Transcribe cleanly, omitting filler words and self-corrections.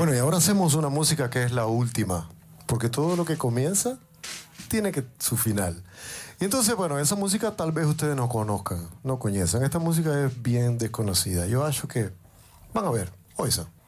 Bueno, y ahora hacemos una música que es la última, porque todo lo que comienza tiene que su final. Y entonces, bueno, esa música tal vez ustedes no conozcan, no conocen. Esta música es bien desconocida. Yo acho que van a ver, oigan.